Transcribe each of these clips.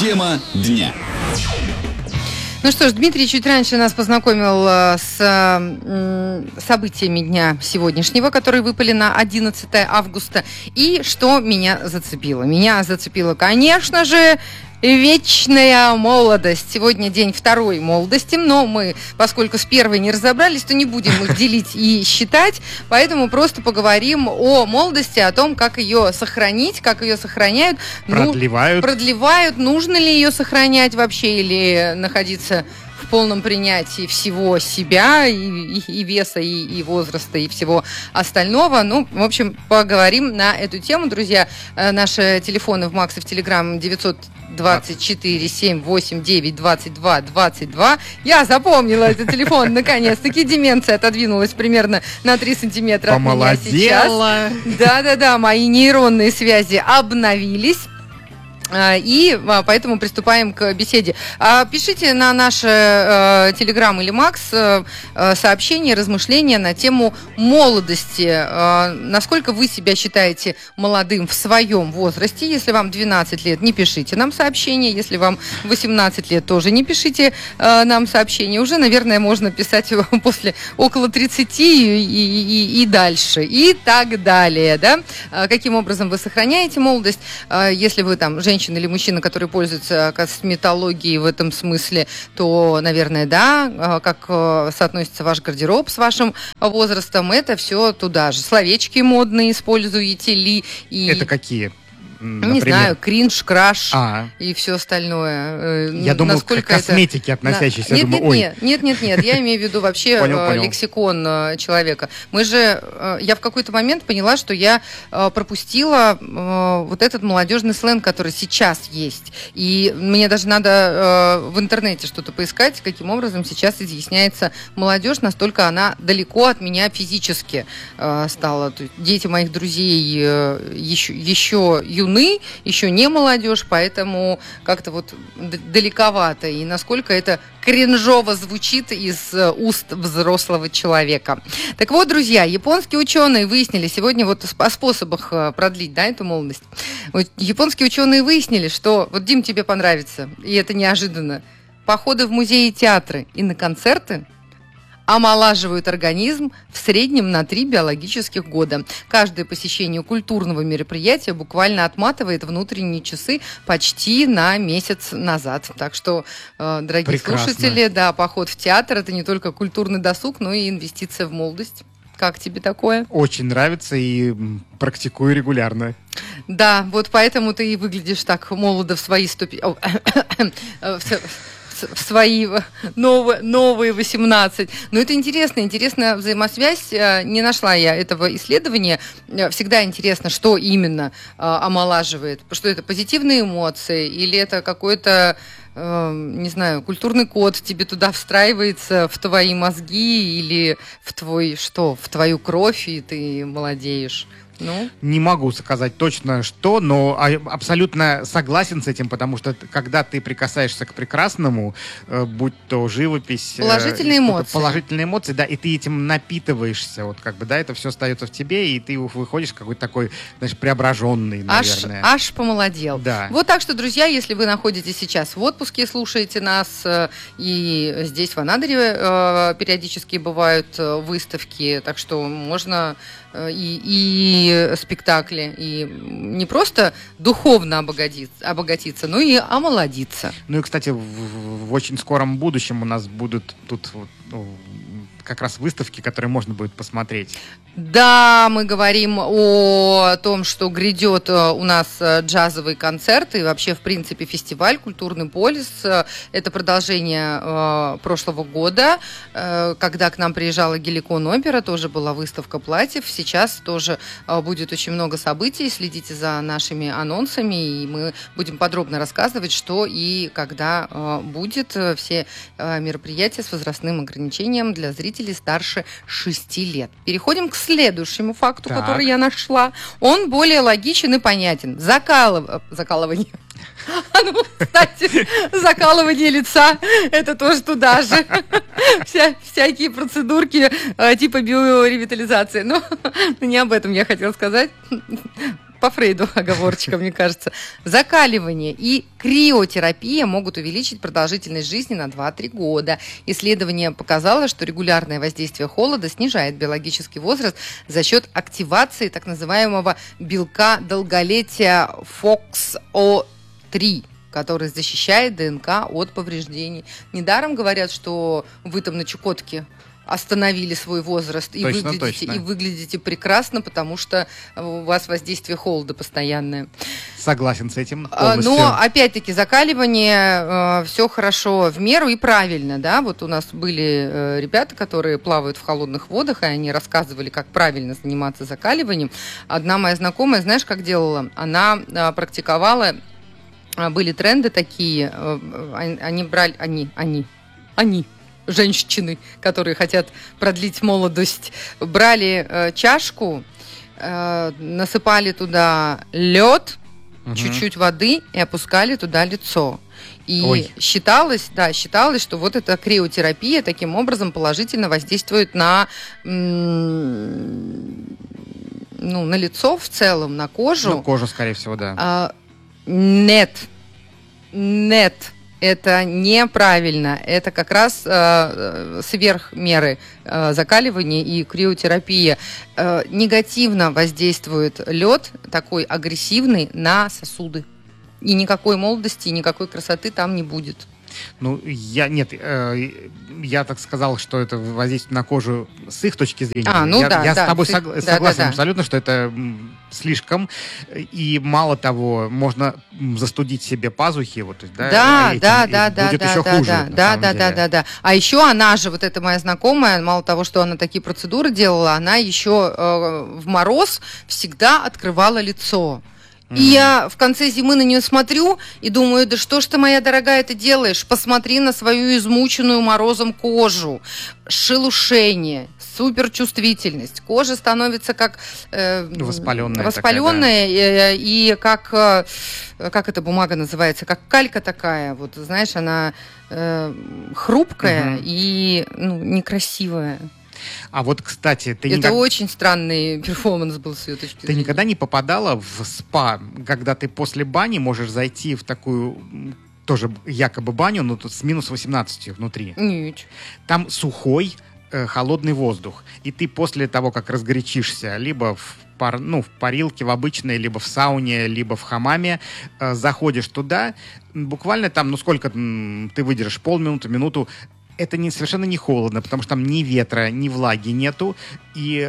Тема дня. Ну что ж, Дмитрий чуть раньше нас познакомил с событиями дня сегодняшнего, которые выпали на 11 августа. И что меня зацепило? Меня зацепило, конечно же, вечная молодость. Сегодня день второй молодости, но мы, поскольку с первой не разобрались, то не будем их делить и считать, поэтому просто поговорим о молодости, о том, как ее сохранить, как ее сохраняют. Продлевают, нужно ли ее сохранять вообще или находиться в полном принятии всего себя, и веса, и возраста, и всего остального. Ну, в общем, поговорим на эту тему, друзья. Наши телефоны в Макс и в Телеграм 924-789-22-22. Я запомнила этот телефон, наконец-таки. Деменция отодвинулась примерно на 3 сантиметра от меня сейчас. Да-да-да, мои нейронные связи обновились. И поэтому приступаем к беседе. Пишите на наш Телеграм или Макс сообщения, размышления на тему молодости. Насколько вы себя считаете молодым в своем возрасте? Если вам 12 лет, не пишите нам сообщения. Если вам 18 лет, тоже не пишите нам сообщения. Уже, наверное, можно писать после около 30 и дальше. И так далее. Да? Каким образом вы сохраняете молодость? Если вы там женщина или мужчина, который пользуется косметологией в этом смысле, то, наверное, да. Как соотносится ваш гардероб с вашим возрастом, это все туда же. Словечки модные используете ли? Это какие? Например? Не знаю, кринж, краш и все остальное. Я думал, к косметике относящейся. Нет, я имею в виду вообще лексикон человека. Я в какой-то момент поняла, что я пропустила вот этот молодежный сленг, который сейчас есть. И мне даже надо в интернете что-то поискать, каким образом сейчас изъясняется молодежь, настолько она далеко от меня физически стала. Дети моих друзей еще юны, еще не молодежь, поэтому как-то вот далековато. И насколько это кринжово звучит из уст взрослого человека. Так вот, друзья, японские ученые выяснили сегодня вот о способах продлить, да, эту молодость. Вот японские ученые выяснили, что, вот, Дим, тебе понравится, и это неожиданно, походы в музеи и театры и на концерты омолаживают организм в среднем на 3 биологических года. Каждое посещение культурного мероприятия буквально отматывает внутренние часы почти на месяц назад. Так что, дорогие слушатели, да, поход в театр – это не только культурный досуг, но и инвестиция в молодость. Как тебе такое? Очень нравится и практикую регулярно. Да, вот поэтому ты и выглядишь так молодо в свои в свои новые 18. Но это интересная взаимосвязь. Не нашла я этого исследования. Всегда интересно, что именно омолаживает. Что это, позитивные эмоции или это какой-то, не знаю, культурный код тебе туда встраивается в твои мозги или в твою кровь, и ты молодеешь. Ну? Не могу сказать точно что, но абсолютно согласен с этим, потому что когда ты прикасаешься к прекрасному, будь то живопись, положительные эмоции, да, и ты этим напитываешься, вот как бы, да, это все остается в тебе, и ты выходишь какой-то такой, знаешь, преображенный, наверное. Аж помолодел. Да. Вот так что, друзья, если вы находитесь сейчас в отпуске, слушаете нас, и здесь в Анадыре периодически бывают выставки, так что можно и спектакли, и не просто духовно обогатиться, но и омолодиться. Ну и, кстати, в очень скором будущем у нас будут тут как раз выставки, которые можно будет посмотреть. Да, мы говорим о том, что грядет у нас джазовый концерт и вообще, в принципе, фестиваль «Культурный полис». Это продолжение прошлого года, когда к нам приезжала Геликон Опера, тоже была выставка платьев. Сейчас тоже будет очень много событий. Следите за нашими анонсами, и мы будем подробно рассказывать, что и когда будет. Все мероприятия с возрастным ограничением для зрителей старше 6 лет. Переходим к следующему факту, который я нашла. Он более логичен и понятен. Закалывание. Кстати, закалывание лица – это тоже туда же. Всякие процедурки типа биоревитализации. Но не об этом я хотела сказать. по Фрейду оговорочка, мне кажется. Закаливание и криотерапия могут увеличить продолжительность жизни на 2-3 года. Исследование показало, что регулярное воздействие холода снижает биологический возраст за счет активации так называемого белка долголетия FOXO3, который защищает ДНК от повреждений. Недаром говорят, что вы там на Чукотке остановили свой возраст и выглядите прекрасно, потому что у вас воздействие холода постоянное. Согласен с этим полностью. Но, опять-таки, закаливание все хорошо в меру и правильно, да. Вот у нас были ребята, которые плавают в холодных водах, и они рассказывали, как правильно заниматься закаливанием. Одна моя знакомая, знаешь, как делала? Она практиковала, были тренды такие, они женщины, которые хотят продлить молодость, брали чашку, насыпали туда лед, чуть-чуть воды и опускали туда лицо. И считалось, что вот эта криотерапия таким образом положительно воздействует на лицо в целом, на кожу. Кожу, скорее всего, да. Нет. Это неправильно. Это как раз сверх меры закаливания и криотерапия. Негативно воздействует лед, такой агрессивный, на сосуды. И никакой молодости, никакой красоты там не будет. Я так сказал, что это воздействует на кожу с их точки зрения. Я с тобой согласен абсолютно, что это слишком. И мало того, можно застудить себе пазухи. Будет еще хуже. Да. А еще она же, вот эта моя знакомая, мало того, что она такие процедуры делала, она еще в мороз всегда открывала лицо. И я в конце зимы на нее смотрю и думаю, да что ж ты, моя дорогая, ты делаешь? Посмотри на свою измученную морозом кожу. Шелушение, суперчувствительность. Кожа становится как воспаленная такая, и как эта бумага называется, как калька такая. Вот, знаешь, она хрупкая и некрасивая. А вот, кстати, Это очень странный перформанс был с ее точки зрения. Ты никогда не попадала в спа, когда ты после бани можешь зайти в такую тоже якобы баню, но тут с минус 18 внутри? Нет. Там сухой, холодный воздух. И ты после того, как разгорячишься, либо в парилке в обычной, либо в сауне, либо в хамаме, заходишь туда, буквально там, сколько ты выдержишь, полминуты, минуту, это совершенно не холодно, потому что там ни ветра, ни влаги нету, и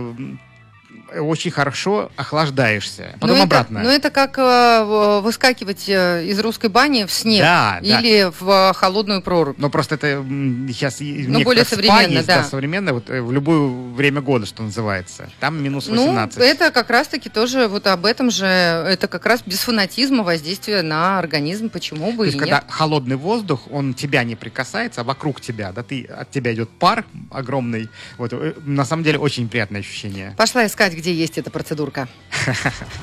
очень хорошо охлаждаешься. Потом обратно. Это как выскакивать из русской бани в снег или в холодную прорубь. Но просто это сейчас более современно, есть, современно, вот, в любое время года, что называется. Там минус 18. Это как раз-таки тоже вот об этом же, это как раз без фанатизма воздействие на организм, почему бы и нет. Когда холодный воздух, он тебя не прикасается, а вокруг тебя, от тебя идет пар огромный. Вот, на самом деле очень приятное ощущение. Пошла искать, где есть эта процедурка.